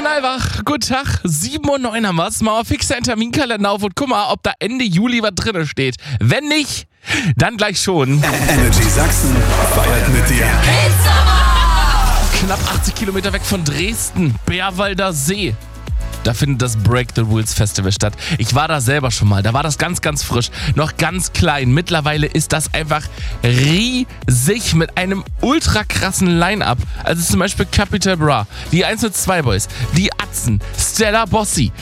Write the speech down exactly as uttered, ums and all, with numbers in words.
Knallwach, guten Tag, sieben Uhr neun haben wir's. Mal fix deinen Terminkalender auf und guck mal, ob da Ende Juli was drin steht. Wenn nicht, dann gleich schon. Energy Sachsen feiert mit dir. Knapp achtzig Kilometer weg von Dresden, Bärwalder See. Da findet das Break the Rules Festival statt. Ich war da selber schon mal. Da war das ganz, ganz frisch. Noch ganz klein. Mittlerweile ist das einfach riesig mit einem ultra krassen Line-Up. Also zum Beispiel Capital Bra, die eins null zwei Boys, die Atzen, Stella Bossi,